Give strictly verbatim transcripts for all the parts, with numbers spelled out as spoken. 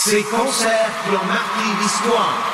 Ces concerts qui ont marqué l'histoire.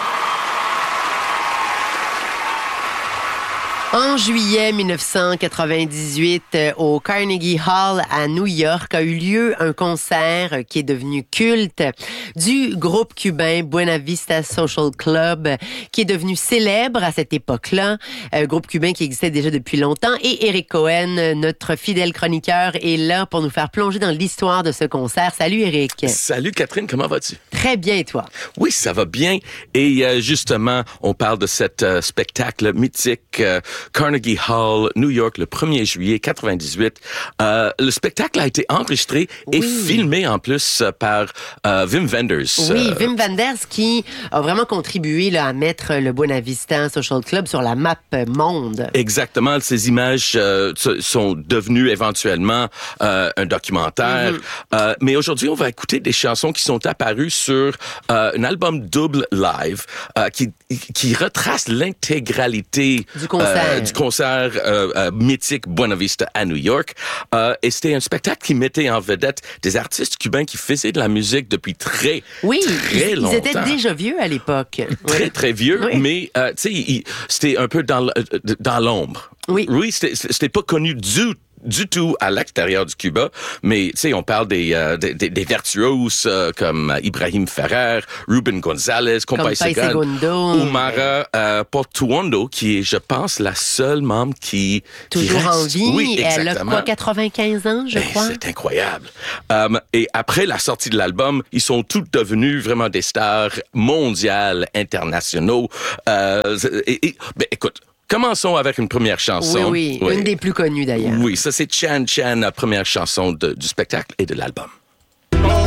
En juillet mille neuf cent quatre-vingt-dix-huit, au Carnegie Hall à New York, a eu lieu un concert qui est devenu culte du groupe cubain Buena Vista Social Club, qui est devenu célèbre à cette époque-là, un groupe cubain qui existait déjà depuis longtemps. Et Eric Cohen, notre fidèle chroniqueur, est là pour nous faire plonger dans l'histoire de ce concert. Salut Eric. Salut Catherine, comment vas-tu? Très bien, et toi? Oui, ça va bien. Et euh, justement, on parle de cet euh, spectacle mythique euh, Carnegie Hall, New York, le premier juillet quatre-vingt-dix-huit. Euh, le spectacle a été enregistré et oui. filmé en plus par euh, Wim Wenders. Oui, euh, Wim Wenders qui a vraiment contribué là, à mettre le Buena Vista Social Club sur la map monde. Exactement. Ces images euh, sont devenues éventuellement euh, un documentaire. Mm-hmm. Euh, mais aujourd'hui, on va écouter des chansons qui sont apparues sur euh, un album double live euh, qui, qui retrace l'intégralité du concert. Euh, du concert euh, euh, mythique Buena Vista à New York. Euh, et c'était un spectacle qui mettait en vedette des artistes cubains qui faisaient de la musique depuis très, oui, très ils, longtemps. Ils étaient déjà vieux à l'époque. Très, oui. très vieux, oui. mais euh, tu sais, c'était un peu dans, dans l'ombre. Oui. Oui, c'était, c'était pas connu du du tout à l'extérieur du Cuba, mais tu sais, on parle des euh, des, des virtuoses euh, comme Ibrahim Ferrer, Ruben Gonzalez, Compay Segundo, Umara euh, Portuondo, qui est, je pense, la seule membre qui toujours qui reste. en vie. Oui, elle a quoi, quatre-vingt-quinze ans, je et crois. C'est incroyable. Um, et après la sortie de l'album, ils sont tous devenus vraiment des stars mondiales, internationaux. Euh, et, et, ben, écoute. Commençons avec une première chanson. Oui, oui, oui, une des plus connues d'ailleurs. Oui, ça c'est Chan Chan, la première chanson de, du spectacle et de l'album.